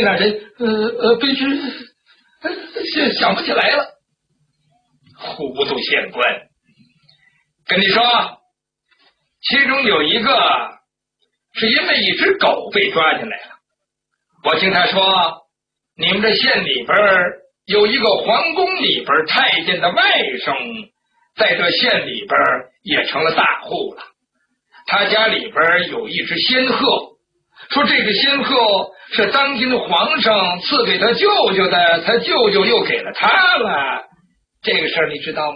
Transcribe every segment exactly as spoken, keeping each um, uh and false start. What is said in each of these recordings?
那俩人，呃呃，卑职想想不起来了。 糊涂县官，跟你说，其中有一个是因为一只狗被抓进来了。我听他说，你们这县里边有一个皇宫里边太监的外甥，在这县里边也成了大户了。他家里边有一只仙鹤，说这个仙鹤是当今的皇上赐给他舅舅的，他舅舅又给了他了。这个事儿你知道吗？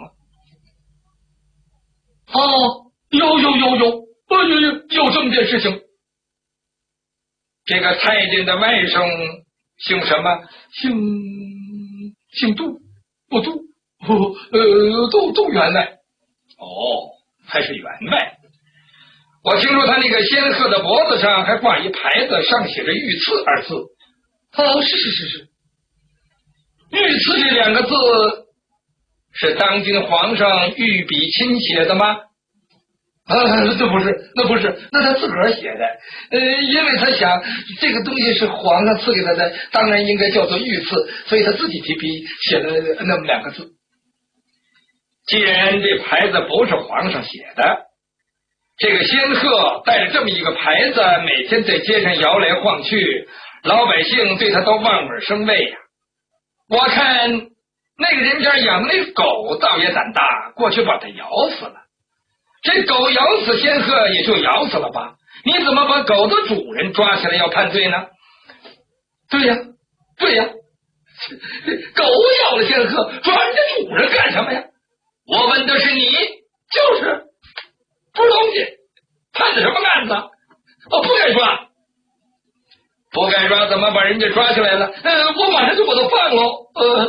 哦，有有有有，呃有有有这么件事情。 这个太监的外甥姓什么？ 姓姓杜，不杜，呃杜杜员外。 哦，还是员外。我听说他那个仙鹤的脖子上还挂一牌子，上写着御赐二字。 哦，是是是是， 御赐这两个字是当今皇上御笔亲写的吗？ 啊，这不是，那不是，那他自个儿写的。呃，因为他想这个东西是皇上赐给他的，当然应该叫做御赐，所以他自己提笔写了那么两个字。 既然这牌子不是皇上写的，这个仙鹤带着这么一个牌子，每天在街上摇来晃去，老百姓对他都望而生畏呀、啊。我看那个人家养那狗倒也胆大，过去把它咬死了。这狗咬死仙鹤也就咬死了吧，你怎么把狗的主人抓起来要判罪呢？ 对呀，对呀，狗咬了仙鹤，抓人家主人干什么呀？ 我问的是你， 就是不是东西，判的什么案子？哦，不该抓， 不该抓，怎么把人家抓起来了？ 呃，我马上就把他放了。呃，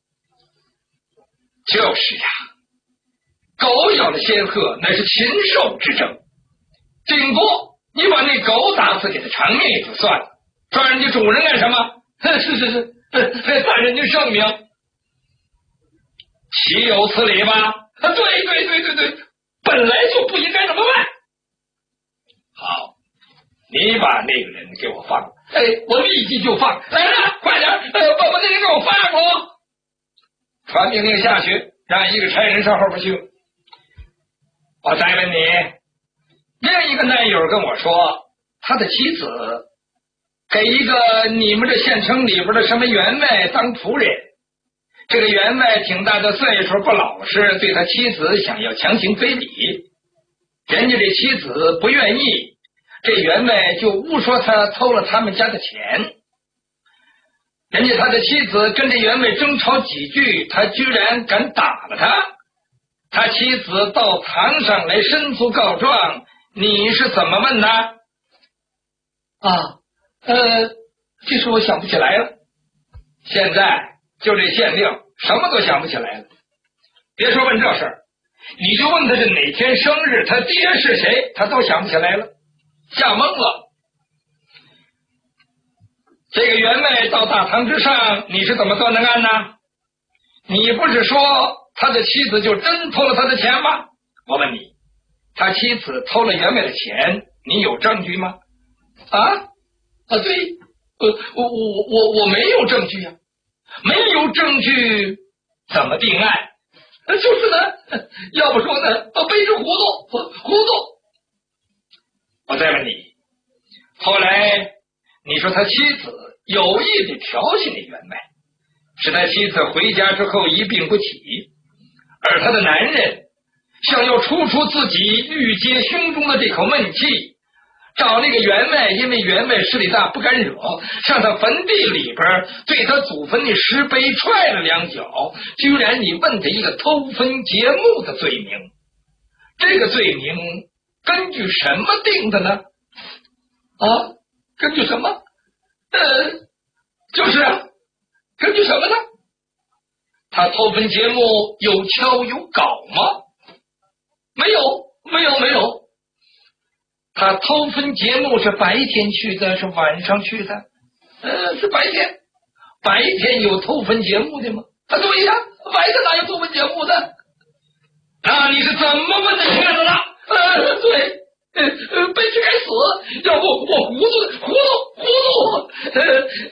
就是呀。狗咬了仙鹤，那是禽兽之争。顶多你把那狗打死，给它偿命也就算了，抓人家主人干什么？ 是是是，还犯人家圣命， 岂有此理吧？ 啊，对对对对对，本来就不应该这么办。 好，你把那个人给我放了。 哎，我立即就放。来了，快点，呃，把把那人给我放了。 传命令下去，让一个差人上后边去。我再问你，另一个难友跟我说，他的妻子给一个你们这县城里边的什么员外当仆人，这个员外挺大的岁数，不老实，对他妻子想要强行非礼，人家这妻子不愿意，这员外就诬说他偷了他们家的钱。人家他的妻子跟这员外争吵几句，他居然敢打了他。他妻子到堂上来申诉告状，你是怎么问的？ 啊，呃，这事我想不起来了。 现在就这县令什么都想不起来了。别说问这事儿，你就问他是哪天生日，他爹是谁，他都想不起来了，吓懵了。这个员外到大堂之上，你是怎么断的案呢？你不是说他的妻子就真偷了他的钱吗？我问你，他妻子偷了员外的钱，你有证据吗？ 啊啊，对，呃，我我我我没有证据呀、啊， 没有证据怎么定案？ 就是呢，要不说呢，卑职糊涂糊涂。 我再问你，后来你说他妻子有意的调戏那员外，使他妻子回家之后一病不起，而他的男人想要出出自己郁结胸中的这口闷气，找那个员外，因为员外势力大不敢惹，上他坟地里边对他祖坟那石碑踹了两脚，居然你问他一个偷坟劫墓的罪名，这个罪名根据什么定的呢？ 啊，根据什么？呃，就是啊，根据什么呢？ 他偷坟劫墓有敲有稿吗？ 没有，没有，没有。 他偷坟劫墓是白天去的，是晚上去的？ 呃，是白天。 白天有偷坟劫墓的吗？ 啊，对呀，白天哪有偷坟劫墓的？ 那你是怎么问的确的呢？ 呃，对。呃，卑职该死，要不我糊涂糊涂糊涂，呃